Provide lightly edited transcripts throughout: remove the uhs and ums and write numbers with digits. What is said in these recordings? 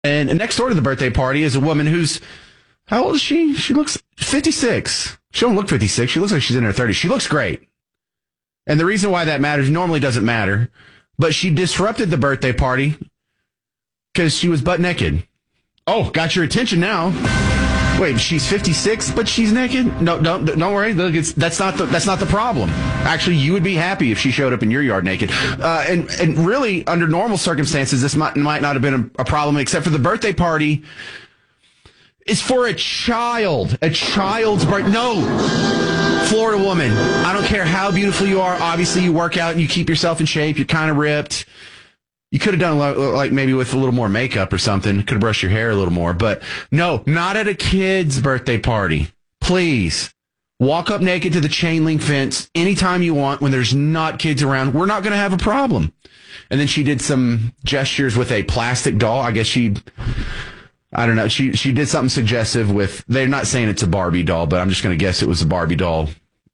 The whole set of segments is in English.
And next door to the birthday party is a woman who's, how old is she? She looks 56. She don't look 56. She looks like she's in her 30s. She looks great. And the reason why that matters normally doesn't matter, but she disrupted the birthday party because she was butt naked. Oh, got your attention now. Wait, she's 56, but she's naked? No, don't worry. Look, that's not the problem. Actually, you would be happy if she showed up in your yard naked. And really, under normal circumstances, this might not have been a problem, except for the birthday party is for a child. A child's birthday. No, Florida woman. I don't care how beautiful you are. Obviously, you work out and you keep yourself in shape. You're kind of ripped. You could have done like maybe with a little more makeup or something. Could have brushed your hair a little more. But no, not at a kid's birthday party. Please walk up naked to the chain link fence anytime you want when there's not kids around. We're not going to have a problem. And then she did some gestures with a plastic doll. I guess I don't know. She did something suggestive with, they're not saying it's a Barbie doll, but I'm just going to guess it was a Barbie doll.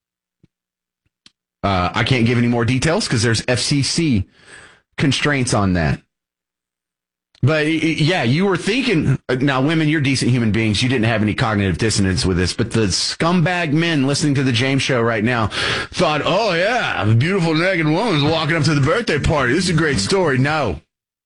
I can't give any more details because there's FCC constraints on that. But yeah, you were thinking, now women, you're decent human beings. You didn't have any cognitive dissonance with this, but the scumbag men listening to the James Show right now thought, oh yeah, a beautiful naked woman's walking up to the birthday party. This is a great story. No,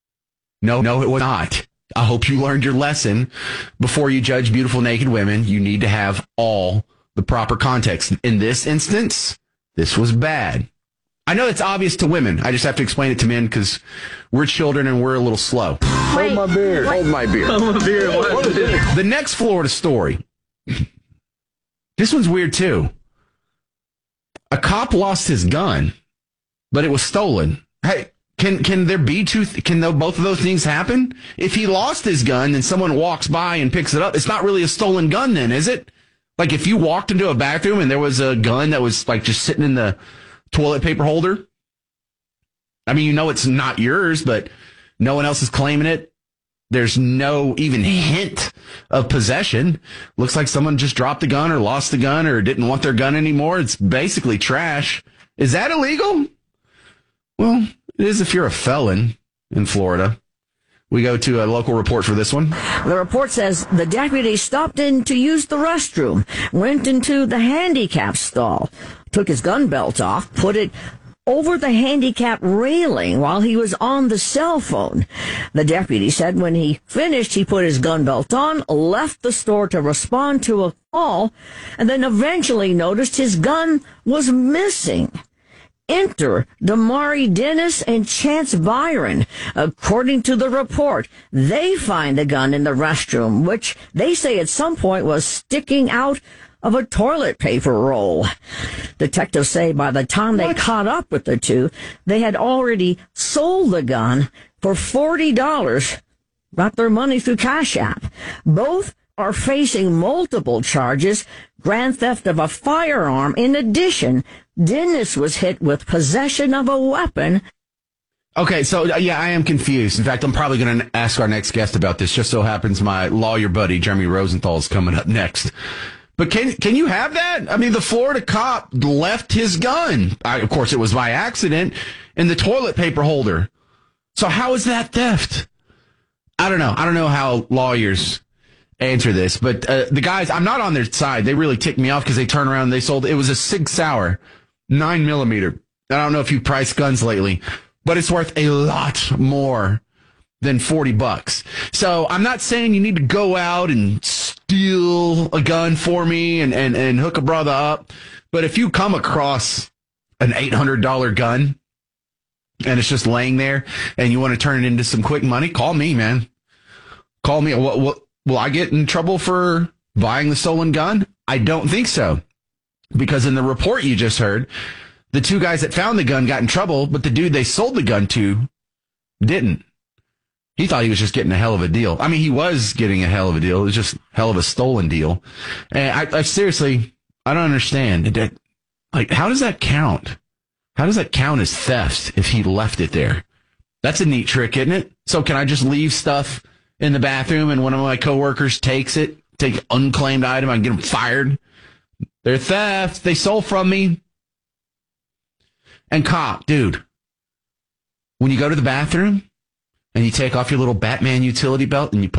it was not. I hope you learned your lesson. Before you judge beautiful naked women, you need to have all the proper context. In this instance, this was bad. I know it's obvious to women. I just have to explain it to men because we're children and we're a little slow. Hold my beer. Hold my beer. Hold my beer. The next Florida story. This one's weird too. A cop lost his gun, but it was stolen. Hey, can there be both of those things happen? If he lost his gun and someone walks by and picks it up, it's not really a stolen gun then, is it? Like if you walked into a bathroom and there was a gun that was like just sitting in the toilet paper holder. I mean, it's not yours, but no one else is claiming it. There's no even hint of possession. Looks like someone just dropped the gun or lost the gun or didn't want their gun anymore. It's basically trash. Is that illegal? Well, it is if you're a felon in Florida. We go to a local report for this one. The report says the deputy stopped in to use the restroom, went into the handicap stall, took his gun belt off, put it over the handicap railing while he was on the cell phone. The deputy said when he finished, he put his gun belt on, left the store to respond to a call, and then eventually noticed his gun was missing. Enter Damari Dennis and Chance Byron. According to the report, they find the gun in the restroom, which they say at some point was sticking out of a toilet paper roll. Detectives say by the time they caught up with the two, they had already sold the gun for $40, got their money through Cash App. Both are facing multiple charges, grand theft of a firearm. In addition, Dennis was hit with possession of a weapon. Okay, so yeah, I am confused. In fact, I'm probably going to ask our next guest about this. Just so happens my lawyer buddy, Jeremy Rosenthal, is coming up next. But can you have that? I mean, the Florida cop left his gun. Of course, it was by accident in the toilet paper holder. So how is that theft? I don't know. I don't know how lawyers answer this, but the guys, I'm not on their side. They really ticked me off because they turned around and they sold, it was a Sig Sauer 9mm. I don't know if you've priced guns lately, but it's worth a lot more than $40. So I'm not saying you need to go out and steal a gun for me and hook a brother up. But if you come across an $800 gun and it's just laying there and you want to turn it into some quick money, call me, man. Call me. Will I get in trouble for buying the stolen gun? I don't think so. Because in the report you just heard, the two guys that found the gun got in trouble, but the dude they sold the gun to didn't. He thought he was just getting a hell of a deal. I mean, he was getting a hell of a deal. It was just hell of a stolen deal. And I seriously, I don't understand. Like, how does that count? How does that count as theft if he left it there? That's a neat trick, isn't it? So can I just leave stuff in the bathroom and one of my coworkers takes it, take unclaimed item, I can get them fired? They're theft. They stole from me. And cop, dude, when you go to the bathroom, and you take off your little Batman utility belt and you put